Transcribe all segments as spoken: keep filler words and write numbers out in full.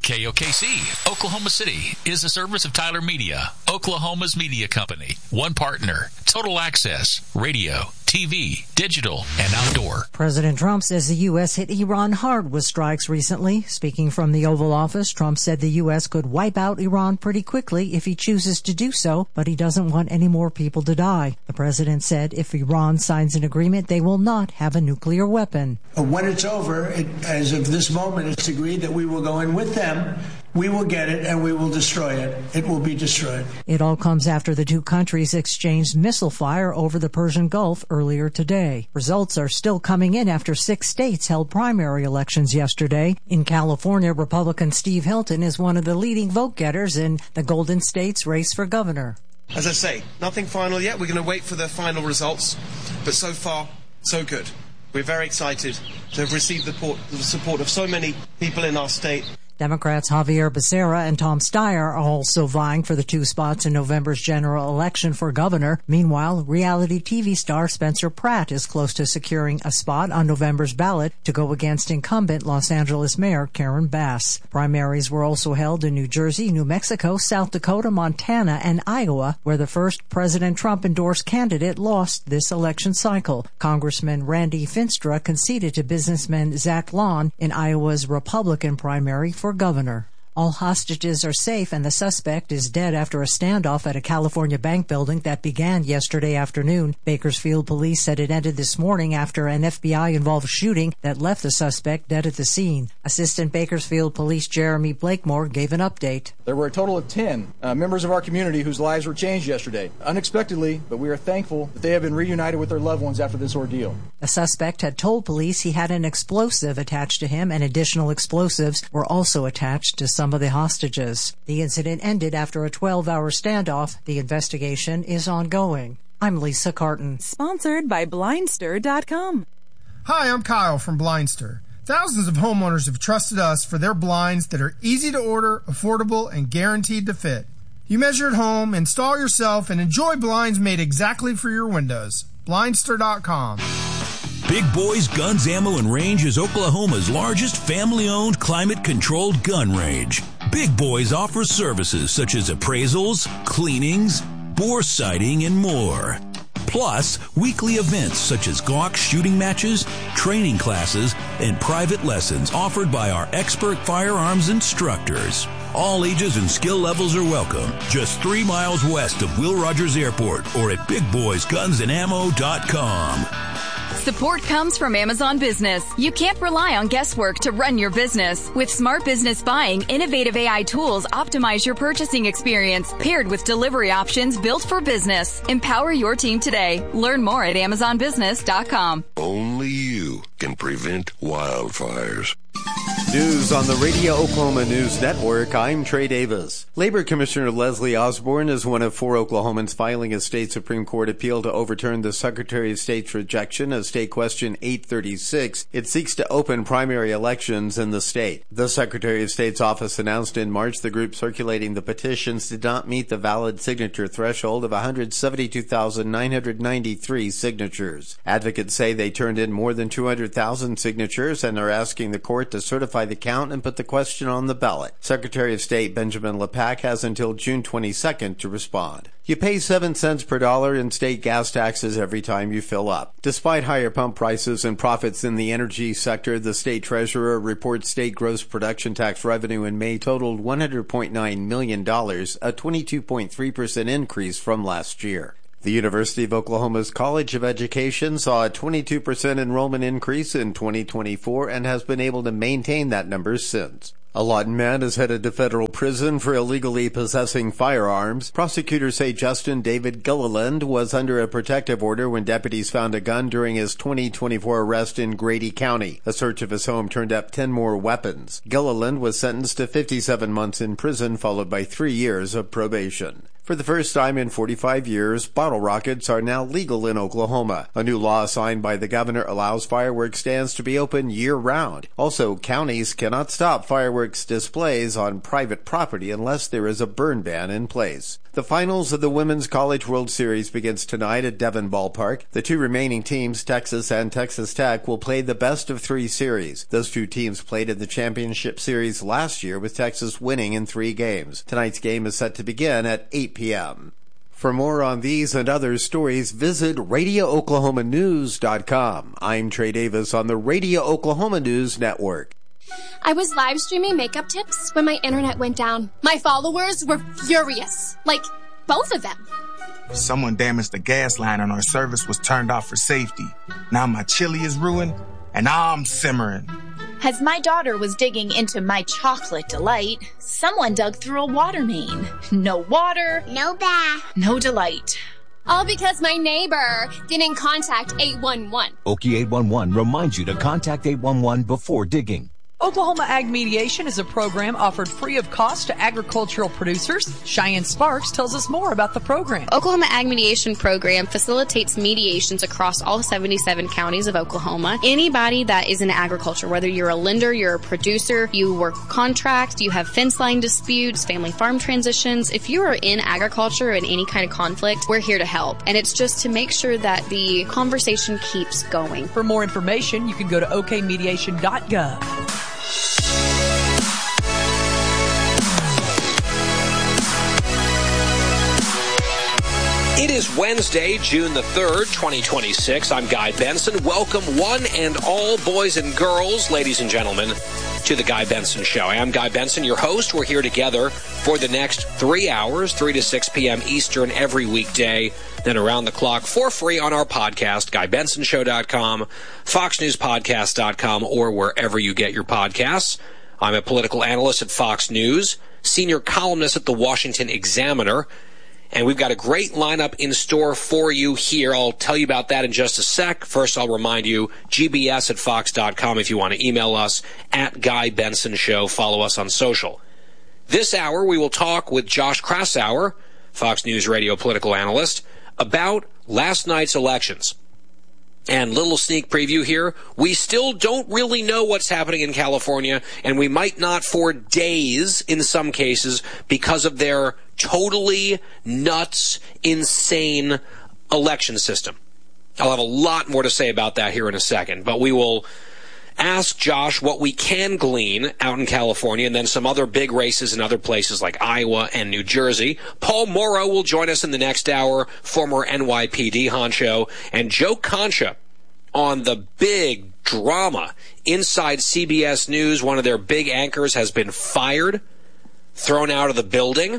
K O K C, Oklahoma City, is a service of Tyler Media, Oklahoma's media company. One partner, total access, radio, T V, digital, and outdoor. President Trump says the U S hit Iran hard with strikes recently. Speaking from the Oval Office, Trump said the U S could wipe out Iran pretty quickly if he chooses to do so, but he doesn't want any more people to die. The president said if Iran signs an agreement, they will not have a nuclear weapon. When it's over, it, as of this moment, it's agreed that we will go in with them. We will get it and we will destroy it. It will be destroyed. It all comes after the two countries exchanged missile fire over the Persian Gulf earlier today. Results are still coming in after six states held primary elections yesterday. In California, Republican Steve Hilton is one of the leading vote-getters in the Golden State's race for governor. As I say, nothing final yet. We're going to wait for the final results. But so far, so good. We're very excited to have received the support of so many people in our state. Democrats Javier Becerra and Tom Steyer are also vying for the two spots in November's general election for governor. Meanwhile, reality T V star Spencer Pratt is close to securing a spot on November's ballot to go against incumbent Los Angeles Mayor Karen Bass. Primaries were also held in New Jersey, New Mexico, South Dakota, Montana, and Iowa, where the first President Trump-endorsed candidate lost this election cycle. Congressman Randy Finstra conceded to businessman Zach Lawn in Iowa's Republican primary for governor. All hostages are safe and the suspect is dead after a standoff at a California bank building that began yesterday afternoon. Bakersfield police said it ended this morning after an F B I-involved shooting that left the suspect dead at the scene. Assistant Bakersfield Police Jeremy Blakemore gave an update. There were a total of ten uh, members of our community whose lives were changed yesterday. Unexpectedly, but we are thankful that they have been reunited with their loved ones after this ordeal. The suspect had told police he had an explosive attached to him, and additional explosives were also attached to some of the hostages. The incident ended after a twelve-hour standoff. The investigation is ongoing. I'm Lisa Carton. Sponsored by Blindster dot com. Hi, I'm Kyle from Blindster. Thousands of homeowners have trusted us for their blinds that are easy to order, affordable, and guaranteed to fit. You measure at home, install yourself, and enjoy blinds made exactly for your windows. Blindster dot com. Big Boys Guns, Ammo, and Range is Oklahoma's largest family-owned, climate-controlled gun range. Big Boys offers services such as appraisals, cleanings, bore sighting, and more. Plus, weekly events such as Glock shooting matches, training classes, and private lessons offered by our expert firearms instructors. All ages and skill levels are welcome. Just three miles west of Will Rogers Airport or at big boys guns and ammo dot com. Support comes from Amazon Business. You can't rely on guesswork to run your business. With Smart Business Buying, innovative A I tools optimize your purchasing experience, paired with delivery options built for business. Empower your team today. Learn more at amazon business dot com. Only you can prevent wildfires. News on the Radio Oklahoma News Network. I'm Trey Davis. Labor Commissioner Leslie Osborne is one of four Oklahomans filing a state Supreme Court appeal to overturn the Secretary of State's rejection of State Question eight thirty-six. It seeks to open primary elections in the state. The Secretary of State's office announced in March the group circulating the petitions did not meet the valid signature threshold of one hundred seventy-two thousand nine hundred ninety-three signatures. Advocates say they turned in more than two hundred thousand signatures and are asking the court to certify the count and put the question on the ballot. Secretary of State Benjamin LePac has until June twenty-second to respond. You pay seven cents per dollar in state gas taxes every time you fill up. Despite higher pump prices and profits in the energy sector, the state treasurer reports state gross production tax revenue in May totaled one hundred point nine million dollars, a twenty-two point three percent increase from last year. The University of Oklahoma's College of Education saw a twenty-two percent enrollment increase in twenty twenty-four and has been able to maintain that number since. A Lawton man is headed to federal prison for illegally possessing firearms. Prosecutors say Justin David Gilliland was under a protective order when deputies found a gun during his twenty twenty-four arrest in Grady County. A search of his home turned up ten more weapons. Gilliland was sentenced to fifty-seven months in prison, followed by three years of probation. For the first time in forty-five years, bottle rockets are now legal in Oklahoma. A new law signed by the governor allows fireworks stands to be open year-round. Also, counties cannot stop fireworks displays on private property unless there is a burn ban in place. The finals of the Women's College World Series begins tonight at Devon Ballpark. The two remaining teams, Texas and Texas Tech, will play the best of three series. Those two teams played in the championship series last year, with Texas winning in three games. Tonight's game is set to begin at eight p.m. For more on these and other stories, visit radio oklahoma news dot com. I'm Trey Davis on the Radio Oklahoma News Network. I was live streaming makeup tips when my internet went down. My followers were furious. Like, both of them. Someone damaged the gas line and our service was turned off for safety. Now my chili is ruined and I'm simmering. As my daughter was digging into my chocolate delight, someone dug through a water main. No water. No bath. No delight. All because my neighbor didn't contact eight one one. Okie eight one one reminds you to contact eight one one before digging. Oklahoma Ag Mediation is a program offered free of cost to agricultural producers. Cheyenne Sparks tells us more about the program. Oklahoma Ag Mediation Program facilitates mediations across all seventy-seven counties of Oklahoma. Anybody that is in agriculture, whether you're a lender, you're a producer, you work contracts, you have fence line disputes, family farm transitions, if you are in agriculture and any kind of conflict, we're here to help. And it's just to make sure that the conversation keeps going. For more information, you can go to o k mediation dot gov. It is Wednesday, June the third, twenty twenty-six. I'm Guy Benson. Welcome one and all boys and girls, ladies and gentlemen, to the Guy Benson Show. I am Guy Benson, your host. We're here together for the next three hours, three to six p.m. Eastern every weekday, then around the clock for free on our podcast, guy benson show dot com, fox news podcast dot com, or wherever you get your podcasts. I'm a political analyst at Fox News, senior columnist at the Washington Examiner, and we've got a great lineup in store for you here. I'll tell you about that in just a sec. First, I'll remind you, G B S at fox dot com if you want to email us, at Guy Benson Show. Follow us on social. This hour, we will talk with Josh Krausauer, Fox News radio political analyst, about last night's elections. And little sneak preview here, we still don't really know what's happening in California, and we might not for days in some cases because of their totally nuts, insane election system. I'll have a lot more to say about that here in a second, but we will ask Josh what we can glean out in California and then some other big races in other places like Iowa and New Jersey. Paul Morrow will join us in the next hour, former N Y P D honcho, and Joe Concha on the big drama inside C B S News. One of their big anchors has been fired, thrown out of the building.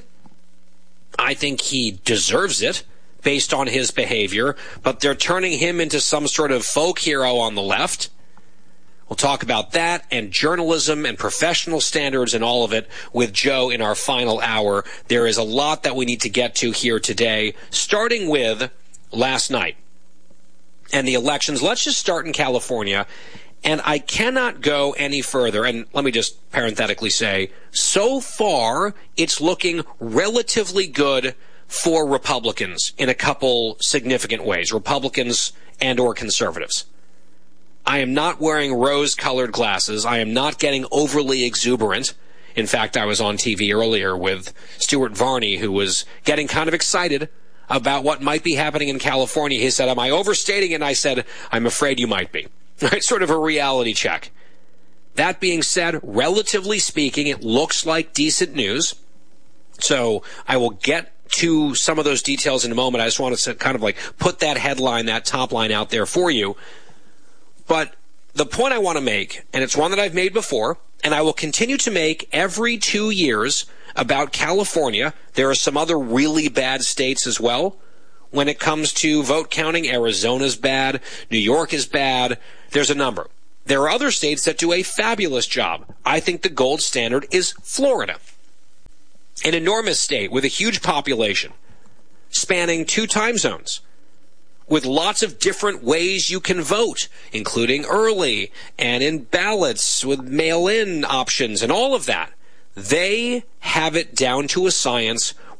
I think he deserves it based on his behavior, but they're turning him into some sort of folk hero on the left. We'll talk about that and journalism and professional standards and all of it with Joe in our final hour. There is a lot that we need to get to here today, starting with last night and the elections. Let's just start in California. And I cannot go any further. And let me just parenthetically say, so far, it's looking relatively good for Republicans in a couple significant ways, Republicans and or conservatives. I am not wearing rose-colored glasses. I am not getting overly exuberant. In fact, I was on T V earlier with Stuart Varney, who was getting kind of excited about what might be happening in California. He said, am I overstating it? And I said, I'm afraid you might be. Right? Sort of a reality check. That being said, relatively speaking, it looks like decent news. So I will get to some of those details in a moment. I just want to kind of like put that headline, that top line out there for you. But the point I want to make, and it's one that I've made before, and I will continue to make every two years about California. There are some other really bad states as well. When it comes to vote counting, Arizona's bad, New York is bad. There's a number. There are other states that do a fabulous job. I think the gold standard is Florida. An enormous state with a huge population, spanning two time zones, with lots of different ways you can vote, including early and in ballots with mail-in options and all of that. They have it down to a science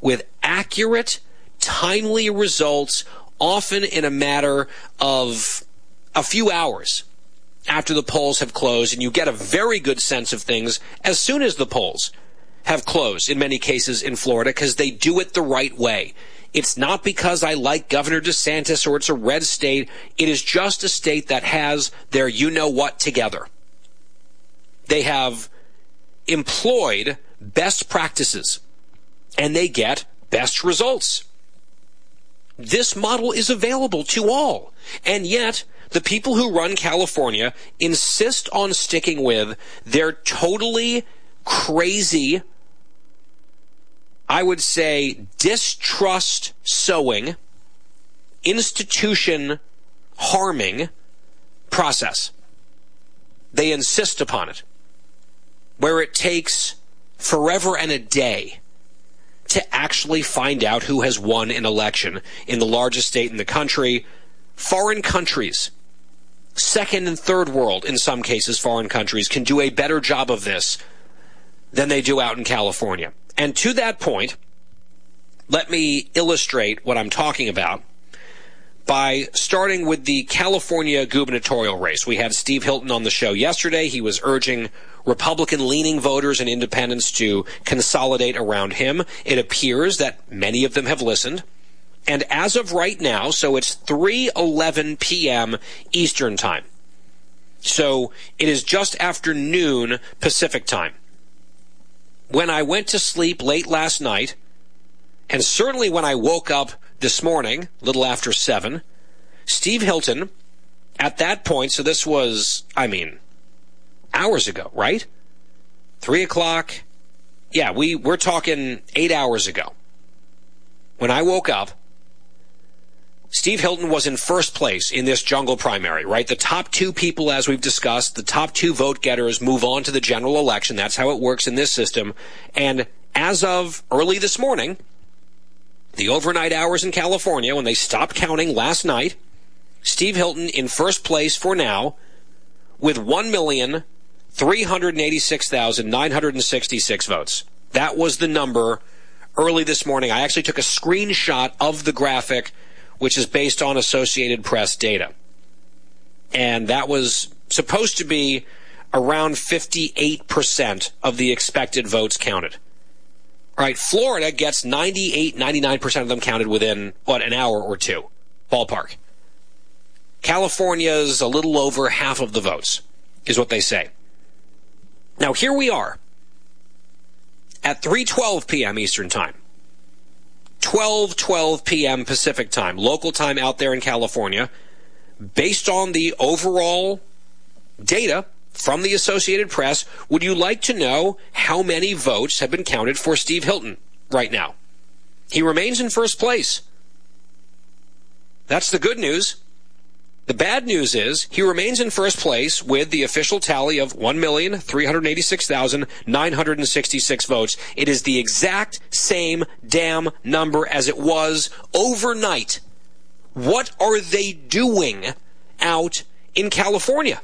with accurate, timely results, often in a matter of a few hours after the polls have closed, and you get a very good sense of things as soon as the polls have closed, in many cases in Florida, because they do it the right way. It's not because I like Governor DeSantis or it's a red state. It is just a state that has their you-know-what together. They have employed best practices, and they get best results. This model is available to all, and yet the people who run California insist on sticking with their totally crazy, I would say, distrust sowing, institution harming process. They insist upon it, where it takes forever and a day to actually find out who has won an election in the largest state in the country. Foreign countries, second and third world, in some cases, foreign countries, can do a better job of this than they do out in California. And to that point, let me illustrate what I'm talking about by starting with the California gubernatorial race. We had Steve Hilton on the show yesterday. He was urging Republican-leaning voters and independents to consolidate around him. It appears that many of them have listened. And as of right now, so it's three eleven p.m. Eastern time. So it is just after noon Pacific time. When I went to sleep late last night, and certainly when I woke up this morning, a little after seven, Steve Hilton, at that point, so this was, I mean, hours ago, right? Three o'clock. Yeah, we, we're talking eight hours ago. When I woke up, Steve Hilton was in first place in this jungle primary, right? The top two people, as we've discussed, the top two vote getters move on to the general election. That's how it works in this system. And as of early this morning, the overnight hours in California, when they stopped counting last night, Steve Hilton in first place for now with one million three hundred eighty-six thousand nine hundred sixty-six votes. That was the number early this morning. I actually took a screenshot of the graphic, which is based on Associated Press data. And that was supposed to be around fifty-eight percent of the expected votes counted. All right, Florida gets ninety-eight, ninety-nine percent of them counted within, what, an hour or two, ballpark. California's a little over half of the votes, is what they say. Now, here we are at three twelve p.m. Eastern Time. twelve twelve p.m. Pacific Time, local time out there in California, based on the overall data from the Associated Press. Would you like to know how many votes have been counted for Steve Hilton right now? He remains in first place. That's the good news. The bad news is he remains in first place with the official tally of one million three hundred eighty-six thousand nine hundred sixty-six votes. It is the exact same damn number as it was overnight. What are they doing out in California?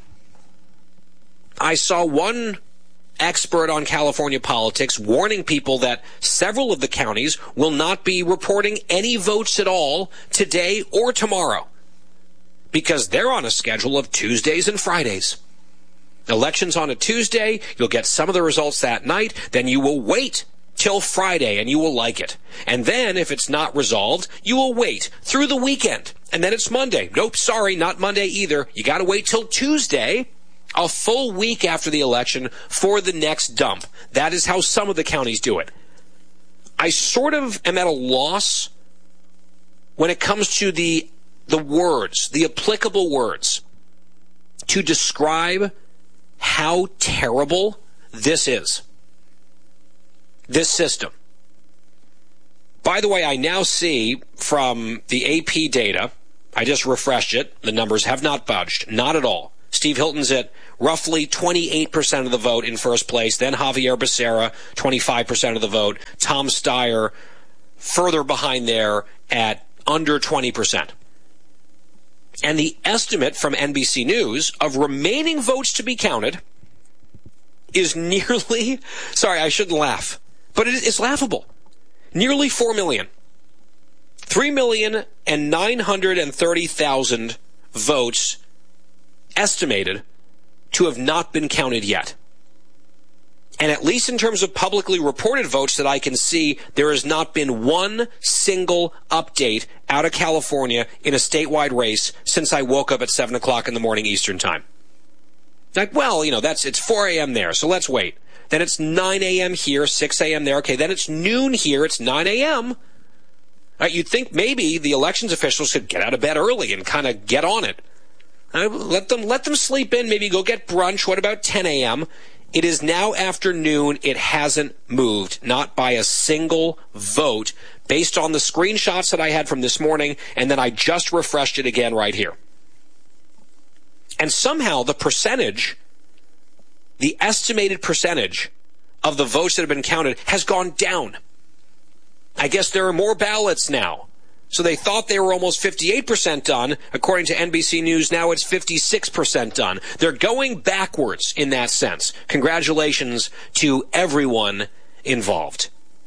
I saw one expert on California politics warning people that several of the counties will not be reporting any votes at all today or tomorrow, because they're on a schedule of Tuesdays and Fridays. Elections on a Tuesday, you'll get some of the results that night, then you will wait till Friday and you will like it. And then, if it's not resolved, you will wait through the weekend. And then it's Monday. Nope, sorry, not Monday either. You got to wait till Tuesday, a full week after the election, for the next dump. That is how some of the counties do it. I sort of am at a loss when it comes to the the words, the applicable words, to describe how terrible this is. This system. By the way, I now see from the A P data, I just refreshed it, the numbers have not budged, not at all. Steve Hilton's at roughly twenty-eight percent of the vote in first place, then Javier Becerra, twenty-five percent of the vote, Tom Steyer further behind there at under twenty percent. And the estimate from N B C News of remaining votes to be counted is nearly, sorry, I shouldn't laugh, but it, it's laughable. Nearly four million. three million nine hundred thirty thousand votes estimated to have not been counted yet. And at least in terms of publicly reported votes that I can see, there has not been one single update out of California in a statewide race since I woke up at seven o'clock in the morning Eastern time. Like, well, you know, that's it's four a.m. there, so let's wait. Then it's nine a.m. here, six a.m. there. Okay, then it's noon here, it's nine a.m. Right, you'd think maybe the elections officials should get out of bed early and kind of get on it. Uh, let them let them sleep in, maybe go get brunch. What about ten a.m.? It is now afternoon. It hasn't moved, not by a single vote, based on the screenshots that I had from this morning, and then I just refreshed it again right here. And somehow the percentage, the estimated percentage of the votes that have been counted has gone down. I guess there are more ballots now. So they thought they were almost fifty-eight percent done. According to N B C News, now it's fifty-six percent done. They're going backwards in that sense. Congratulations to everyone involved.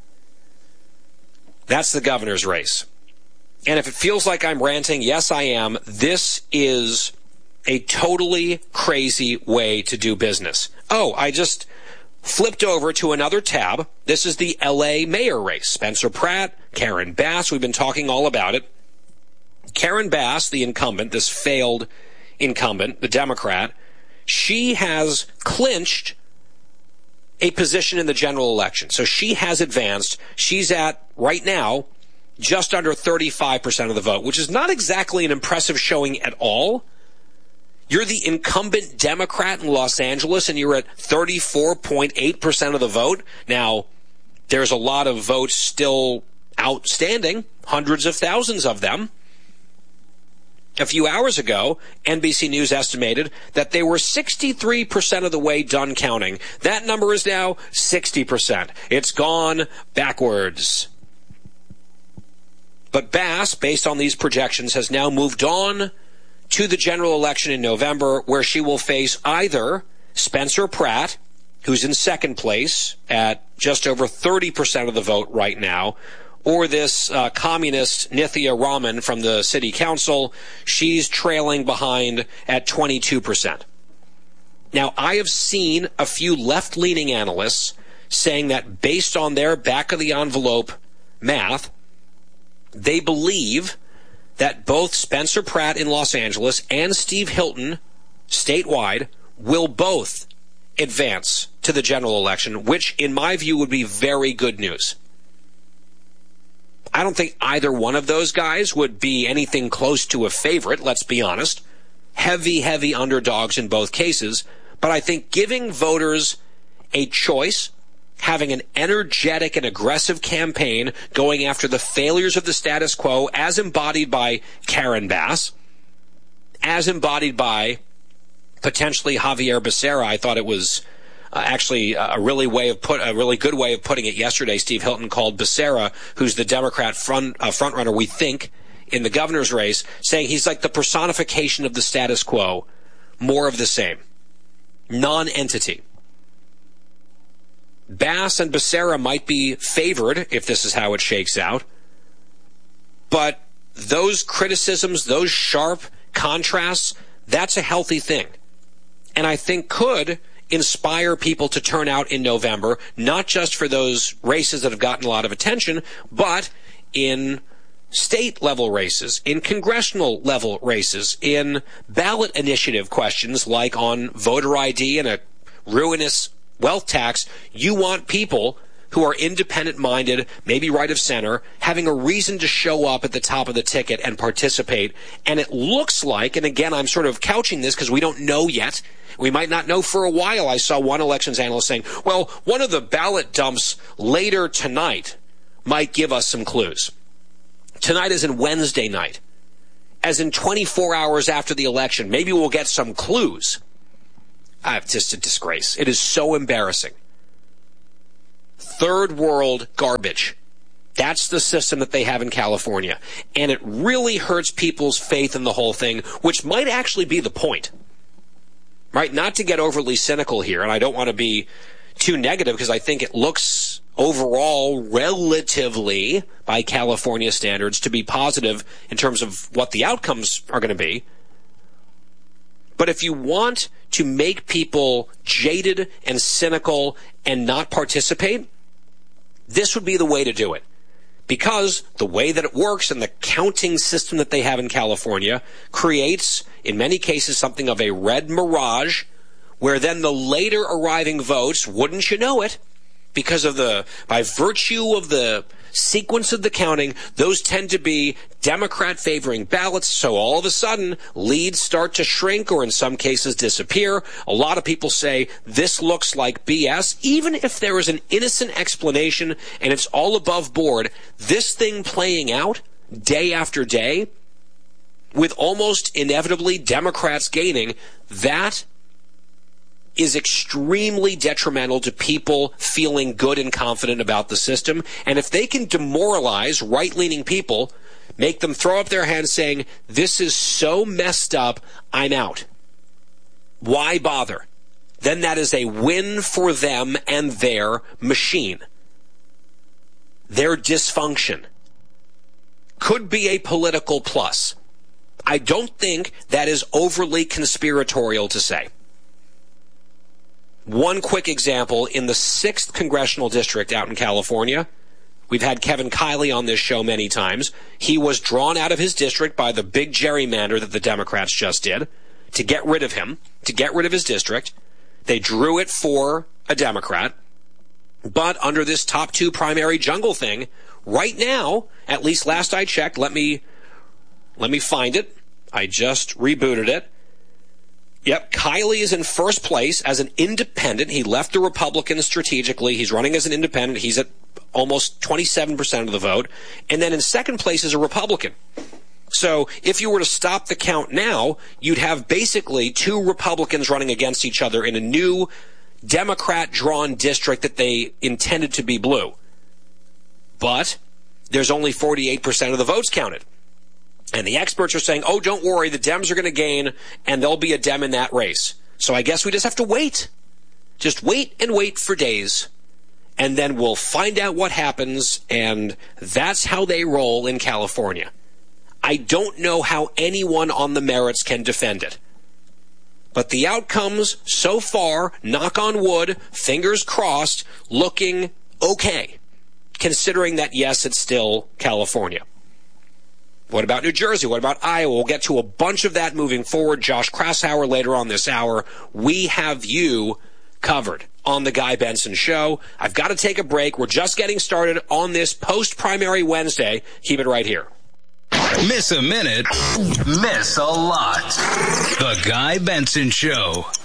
That's the governor's race. And if it feels like I'm ranting, yes, I am. This is a totally crazy way to do business. Oh, I just flipped over to another tab. This is the L A mayor race. Spencer Pratt, Karen Bass. We've been talking all about it. Karen Bass, the incumbent, this failed incumbent, the Democrat, she has clinched a position in the general election. So she has advanced. She's at, right now, just under thirty-five percent of the vote, which is not exactly an impressive showing at all. You're the incumbent Democrat in Los Angeles, and you're at thirty-four point eight percent of the vote. Now, there's a lot of votes still outstanding, hundreds of thousands of them. A few hours ago, N B C News estimated that they were sixty-three percent of the way done counting. That number is now sixty percent. It's gone backwards. But Bass, based on these projections, has now moved on to the general election in November, where she will face either Spencer Pratt, who's in second place at just over thirty percent of the vote right now, or this uh, communist Nithya Raman from the city council. She's trailing behind at twenty-two percent. Now, I have seen a few left-leaning analysts saying that based on their back-of-the-envelope math, they believe that both Spencer Pratt in Los Angeles and Steve Hilton statewide will both advance to the general election, which in my view would be very good news. I don't think either one of those guys would be anything close to a favorite, let's be honest. Heavy, heavy underdogs in both cases. But I think giving voters a choice, having an energetic and aggressive campaign going after the failures of the status quo as embodied by Karen Bass, as embodied by potentially Javier Becerra. I thought it was uh, actually a really way of put a really good way of putting it yesterday. Steve Hilton called Becerra, who's the Democrat front uh, front runner, we think, in the governor's race, saying he's like the personification of the status quo, more of the same, non-entity. Bass and Becerra might be favored if this is how it shakes out. But those criticisms, those sharp contrasts, that's a healthy thing. And I think could inspire people to turn out in November, not just for those races that have gotten a lot of attention, but in state-level races, in congressional-level races, in ballot initiative questions like on voter I D and a ruinous wealth tax. You want people who are independent-minded, maybe right of center, having a reason to show up at the top of the ticket and participate. And it looks like, and again, I'm sort of couching this because we don't know yet. We might not know for a while. I saw one elections analyst saying, well, one of the ballot dumps later tonight might give us some clues. Tonight is in Wednesday night. As in twenty-four hours after the election, maybe we'll get some clues. Ah, it's just a disgrace. It is so embarrassing. Third world garbage. That's the system that they have in California. And it really hurts people's faith in the whole thing, which might actually be the point. Right? Not to get overly cynical here, and I don't want to be too negative because I think it looks overall relatively, by California standards, to be positive in terms of what the outcomes are going to be. But if you want to make people jaded and cynical and not participate, this would be the way to do it. Because the way that it works and the counting system that they have in California creates, in many cases, something of a red mirage, where then the later arriving votes, wouldn't you know it, because of the, by virtue of the sequence of the counting, those tend to be Democrat favoring ballots. So all of a sudden, leads start to shrink or in some cases disappear. A lot of people say this looks like B S. Even if there is an innocent explanation and it's all above board, this thing playing out day after day with almost inevitably Democrats gaining, that is extremely detrimental to people feeling good and confident about the system. And if they can demoralize right-leaning people, make them throw up their hands saying, this is so messed up, I'm out, why bother? Then that is a win for them and their machine. Their dysfunction could be a political plus. I don't think that is overly conspiratorial to say. One quick example, in the sixth congressional district out in California, we've had Kevin Kiley on this show many times. He was drawn out of his district by the big gerrymander that the Democrats just did to get rid of him, to get rid of his district. They drew it for a Democrat. But under this top two primary jungle thing, right now, at least last I checked, let me, let me find it. I just rebooted it. Yep, Kiley is in first place as an independent. He left the Republicans strategically. He's running as an independent. He's at almost twenty-seven percent of the vote. And then in second place is a Republican. So if you were to stop the count now, you'd have basically two Republicans running against each other in a new Democrat-drawn district that they intended to be blue. But there's only forty-eight percent of the votes counted. And the experts are saying, oh, don't worry, the Dems are going to gain, and there'll be a Dem in that race. So I guess we just have to wait. Just wait and wait for days. And then we'll find out what happens, and that's how they roll in California. I don't know how anyone on the merits can defend it. But the outcomes so far, knock on wood, fingers crossed, looking okay, considering that, yes, it's still California. What about New Jersey? What about Iowa? We'll get to a bunch of that moving forward. Josh Krasauer later on this hour. We have you covered on the Guy Benson Show. I've got to take a break. We're just getting started on this post-primary Wednesday. Keep it right here. Miss a minute, miss a lot. The Guy Benson Show.